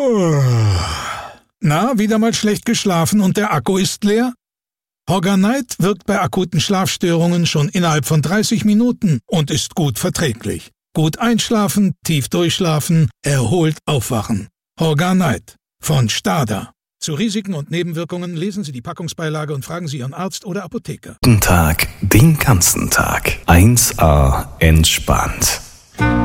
Na, wieder mal schlecht geschlafen und der Akku ist leer? Horganite wirkt bei akuten Schlafstörungen schon innerhalb von 30 Minuten und ist gut verträglich. Gut einschlafen, tief durchschlafen, erholt aufwachen. Horganite von Stada. Zu Risiken und Nebenwirkungen lesen Sie die Packungsbeilage und fragen Sie Ihren Arzt oder Apotheker. Guten Tag, den ganzen Tag. 1A entspannt.